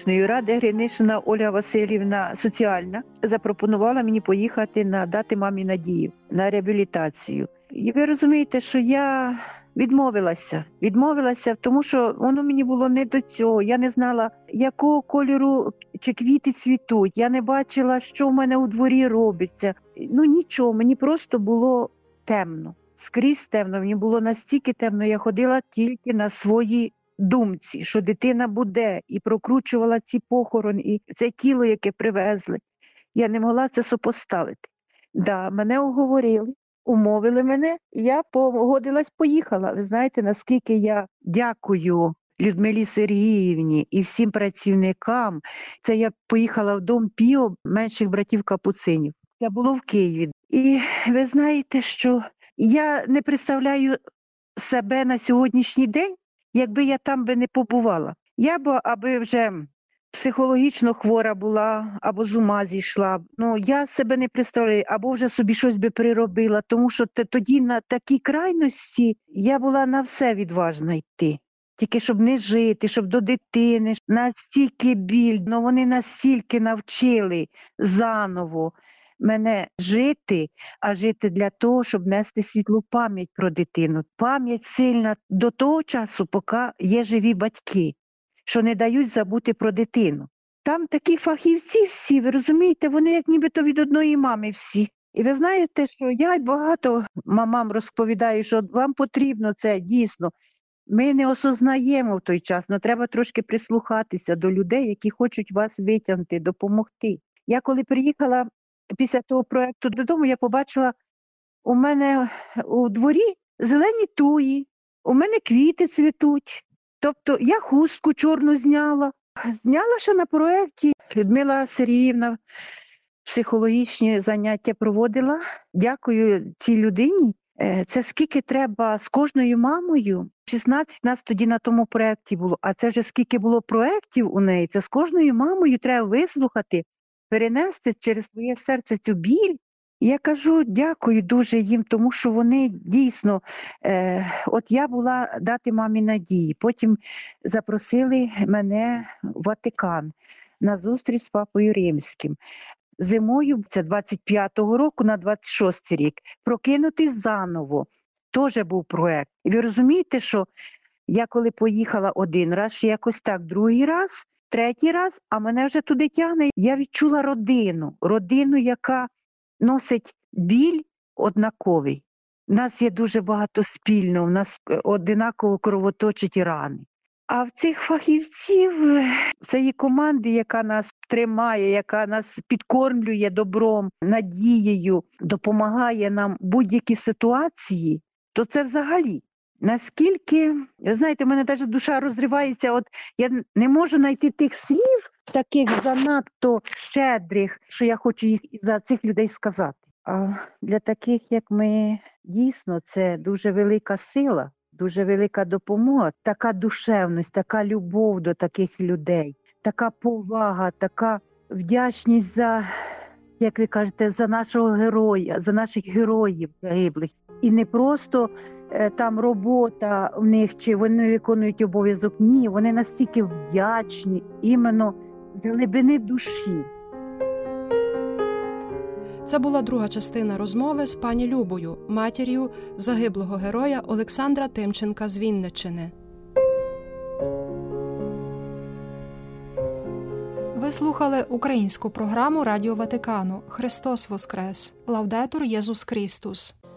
селищної ради Гринишина Ольга Васильівна, соціальна, запропонувала мені поїхати дати мамі надію на реабілітацію. І ви розумієте, що я відмовилася, тому що воно мені було не до цього. Я не знала, якого кольору чи квіти цвітуть. Я не бачила, що в мене у дворі робиться. Нічого, мені просто було темно. Скрізь темно, мені було настільки темно, я ходила тільки на свої думці, що дитина буде, і прокручувала ці похорони, і це тіло, яке привезли. Я не могла це сопоставити. Мене оговорили, умовили мене, я погодилась, поїхала. Ви знаєте, наскільки я дякую Людмилі Сергіївні і всім працівникам. Це я поїхала в дом Піо менших братів Капуцинів. Це було в Києві. І ви знаєте, що я не представляю себе на сьогоднішній день, якби я там би не побувала. Я б, аби вже психологічно хвора була, або з ума зійшла. Я себе не представляю, або вже собі щось би приробила, тому що тоді на такій крайності я була на все відважна йти. Тільки щоб не жити, щоб до дитини, настільки біль, вони настільки навчили заново мене жити, а жити для того, щоб нести світлу пам'ять про дитину. Пам'ять сильна до того часу, поки є живі батьки, що не дають забути про дитину. Там такі фахівці всі, ви розумієте, вони як нібито від одної мами всі. І ви знаєте, що я багато мамам розповідаю, що вам потрібно це дійсно. Ми не осознаємо в той час, але треба трошки прислухатися до людей, які хочуть вас витягнути, допомогти. Я коли приїхала після того проєкту додому, я побачила, у мене у дворі зелені туї, у мене квіти цвітуть. Тобто я хустку чорну зняла. Зняла ще на проєкті. Людмила Сергіївна психологічні заняття проводила. Дякую цій людині. Це скільки треба з кожною мамою. 16 нас тоді на тому проєкті було, а це вже скільки було проєктів у неї. Це з кожною мамою треба вислухати, перенести через своє серце цю біль. І я кажу, дякую дуже їм, тому що вони дійсно, от я була дати мамі надії, потім запросили мене в Ватикан на зустріч з Папою Римським. Зимою, це 25-го року на 26-й рік, прокинутись заново. Теж був проєкт. І ви розумієте, що я коли поїхала один раз, якось так, другий раз, третій раз, а мене вже туди тягне, я відчула родину, яка носить біль однаковий. У нас є дуже багато спільного, у нас однаково кровоточать рани. А в цих фахівців, цієї команди, яка нас тримає, яка нас підкормлює добром, надією, допомагає нам в будь-якій ситуації, то це взагалі. Наскільки, ви знаєте, в мене навіть душа розривається, от я не можу знайти тих слів, таких занадто щедрих, що я хочу їх за цих людей сказати. А для таких, як ми, дійсно, це дуже велика сила, дуже велика допомога, така душевність, така любов до таких людей, така повага, така вдячність за, як ви кажете, за нашого героя, за наших героїв загиблих. І не просто там робота в них, чи вони виконують обов'язок. Ні, вони настільки вдячні іменно з глибини душі. Це була друга частина розмови з пані Любою, матір'ю загиблого героя Олександра Тимченка з Вінниччини. Ви слухали українську програму Радіо Ватикану «Христос Воскрес! Лаудетур Єсус Христос».